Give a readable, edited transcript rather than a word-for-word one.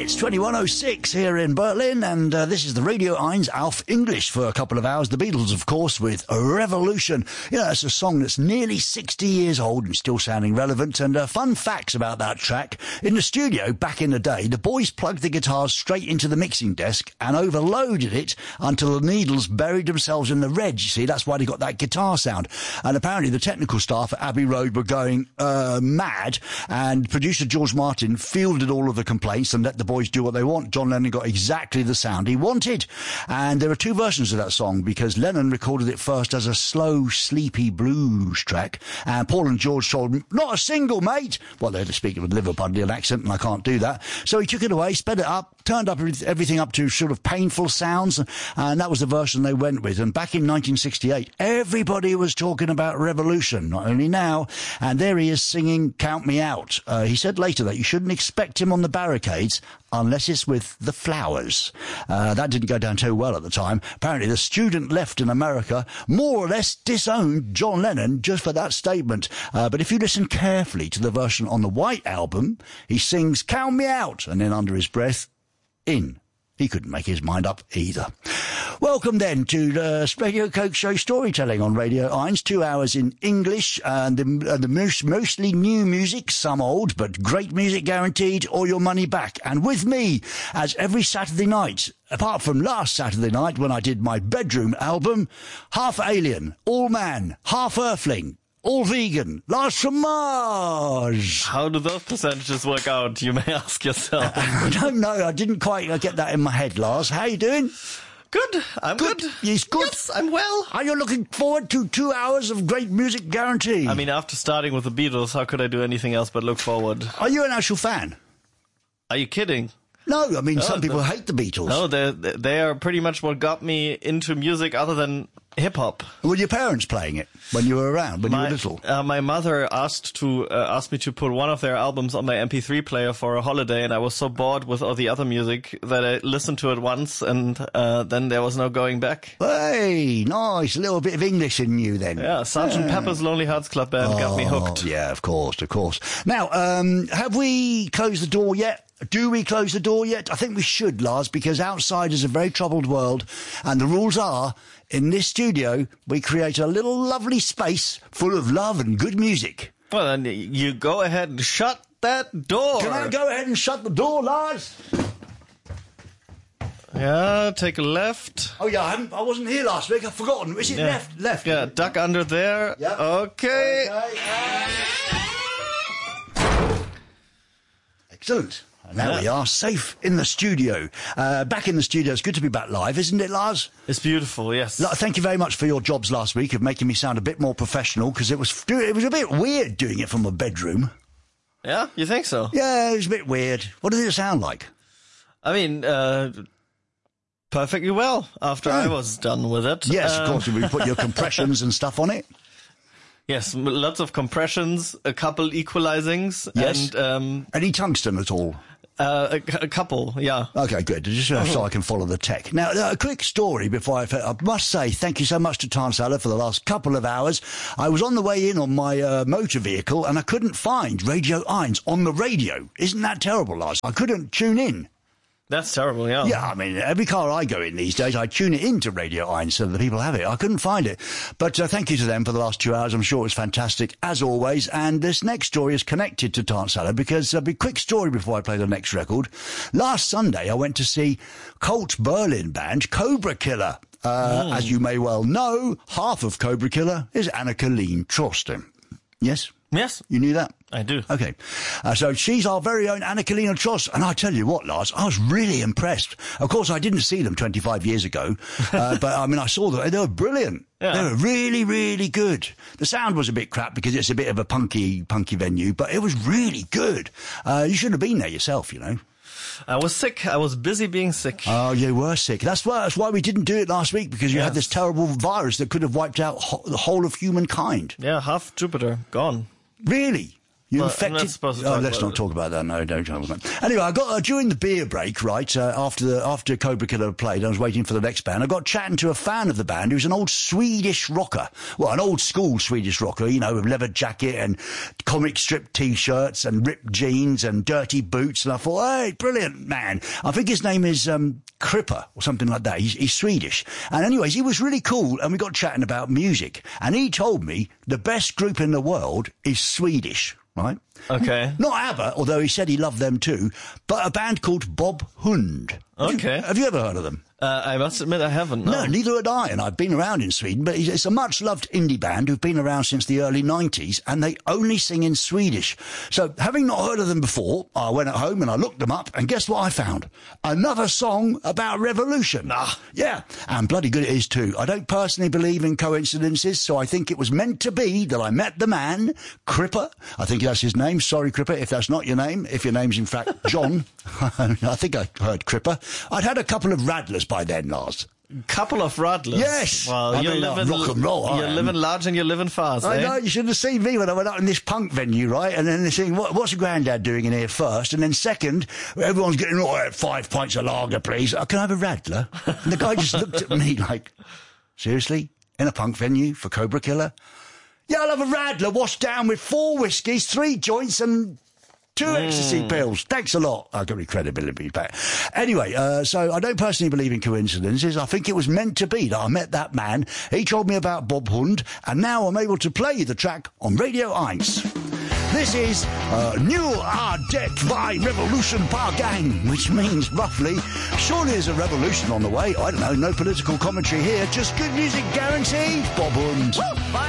It's 21:06 here in Berlin, and this is the Radio 1 Alf English for a couple of hours. The Beatles, of course, with Revolution. You know, it's a song that's nearly 60 years old and still sounding relevant. And fun facts about that track. In the studio, back in the day, the boys plugged the guitars straight into the mixing desk and overloaded it until the needles buried themselves in the red. You see, that's why they got that guitar sound. And apparently the technical staff at Abbey Road were going mad, and producer George Martin fielded all of the complaints and let the boys do what they want. John Lennon got exactly the sound he wanted. And there are two versions of that song, because Lennon recorded it first as a slow, sleepy blues track, and Paul and George told him, not a single, mate. Well, they're speaking with a Liverpudlian accent, and I can't do that. So he took it away, sped it up, turned up everything up to sort of painful sounds, and that was the version they went with. And back in 1968, everybody was talking about Revolution, not only now, and there he is singing Count Me Out. He said later that you shouldn't expect him on the barricades unless it's with the Flowers. That didn't go down too well at the time. Apparently the student left in America more or less disowned John Lennon just for that statement. But if you listen carefully to the version on the White Album, he sings Count Me Out, and then under his breath, In. He couldn't make his mind up either. Welcome then to the Radio Coke Show Storytelling on Radio 1. 2 hours in English, and the mostly new music, some old, but great music guaranteed, or your money back. And with me, as every Saturday night, apart from last Saturday night when I did my bedroom album, half alien, all man, half earthling, all vegan, Lars from Mars. How do those percentages work out, you may ask yourself? I don't know. I didn't quite get that in my head, Lars. How you doing? Good. I'm good. He's good. Yes, I'm well. Are you looking forward to 2 hours of great music guarantee? I mean, after starting with the Beatles, how could I do anything else but look forward? Are you an actual fan? Are you kidding? No, I mean, some people hate the Beatles. No, they are pretty much what got me into music other than hip-hop. Were your parents playing it when you were around, when you were little? My mother asked me to put one of their albums on my MP3 player for a holiday, and I was so bored with all the other music that I listened to it once, and then there was no going back. Hey, nice. A little bit of English in you then. Yeah, Sgt. Pepper's Lonely Hearts Club Band got me hooked. Yeah, of course, of course. Now, have we closed the door yet? Do we close the door yet? I think we should, Lars, because outside is a very troubled world, and the rules are, in this studio, we create a little lovely space full of love and good music. Well, then you go ahead and shut that door. Can I go ahead and shut the door, Lars? Yeah, take a left. Oh, yeah, I wasn't here last week. I've forgotten. Is it left? Yeah, duck under there. Yep. Okay. Excellent. And now we are safe in the studio. Back in the studio. It's good to be back live, isn't it, Lars? It's beautiful, yes. Thank you very much for your jobs last week of making me sound a bit more professional, because it was a bit weird doing it from a bedroom. Yeah, you think so? Yeah, it was a bit weird. What did it sound like? I mean, perfectly well after I was done with it. Yes, of course. We put your compressions and stuff on it. Yes, lots of compressions, a couple equalizings, yes. And any tungsten at all? A couple, yeah. Okay, good. Just so I can follow the tech. Now, a quick story before I must say thank you so much to Tarnsala for the last couple of hours. I was on the way in on my motor vehicle, and I couldn't find Radio 1 on the radio. Isn't that terrible, Lars? I couldn't tune in. That's terrible, yeah. Yeah, I mean, every car I go in these days, I tune it into Radio 1 so that the people have it. I couldn't find it. But thank you to them for the last 2 hours. I'm sure it was fantastic, as always. And this next story is connected to Tarnsala, because a quick story before I play the next record. Last Sunday, I went to see cult Berlin band Cobra Killer. As you may well know, half of Cobra Killer is Anna-Caline Trosten. Yes? Yes. You knew that? I do. Okay. So she's our very own Anna-Caline Trosten. And I tell you what, Lars, I was really impressed. Of course, I didn't see them 25 years ago. But, I mean, I saw them. They were brilliant. Yeah. They were really, really good. The sound was a bit crap because it's a bit of a punky venue, but it was really good. You should have been there yourself, you know. I was sick. I was busy being sick. Oh, you were sick. That's why we didn't do it last week, because you had this terrible virus that could have wiped out the whole of humankind. Yeah, half Jupiter gone. Really? You Well, I'm infected? not supposed to talk let's about not it. talk about that. No, don't talk about that. Anyway, I got during the beer break, right after Cobra Killer played, I was waiting for the next band. I got chatting to a fan of the band who's an old Swedish rocker. Well, an old school Swedish rocker, you know, with leather jacket and comic strip T-shirts and ripped jeans and dirty boots. And I thought, hey, brilliant man. I think his name is Kripper or something like that. He's Swedish. And anyways, he was really cool, and we got chatting about music. And he told me the best group in the world is Swedish. Right? Okay. Not ABBA, although he said he loved them too, but a band called Bob Hund. Okay. Have you ever heard of them? I must admit I haven't. No, neither had I, and I've been around in Sweden, but it's a much-loved indie band who've been around since the early 90s, and they only sing in Swedish. So, having not heard of them before, I went at home and I looked them up, and guess what I found? Another song about revolution. Yeah, and bloody good it is too. I don't personally believe in coincidences, so I think it was meant to be that I met the man, Kripper. I think that's his name. Sorry, Kripper, if that's not your name. If your name's in fact John, I think I heard Kripper. I'd had a couple of Radlers by then, Lars. Couple of Radlers. Yes. Well, you're living rock and roll. You're living large and you're living fast. I eh? know. You should have seen me when I went out in this punk venue, right? And then they're saying, "What's Grandad doing in here first?" And then second, everyone's getting 5 pints of lager, please. Can I have a Radler? And the guy just looked at me like, seriously, in a punk venue for Cobra Killer? Yeah, I'll have a Radler washed down with 4 whiskies, 3 joints, and 2 ecstasy pills. Thanks a lot. I'll give me credibility back. Anyway, so I don't personally believe in coincidences. I think it was meant to be that I met that man. He told me about Bob Hund, and now I'm able to play the track on Radio 1. This is New Ardek by Revolution Par Gang, which means roughly, surely there's a revolution on the way. I don't know, no political commentary here, just good music guaranteed. Bob Hund. By